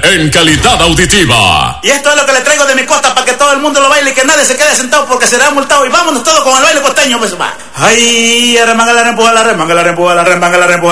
en calidad auditiva. Y esto es lo que le traigo de mi costa para que todo el mundo lo baile y que nadie se quede sentado porque será multado. Y vámonos todos con el baile costeño, pues va. Ay, remanga la rempuja, la remanga la rempuja, la remanga la rempuja.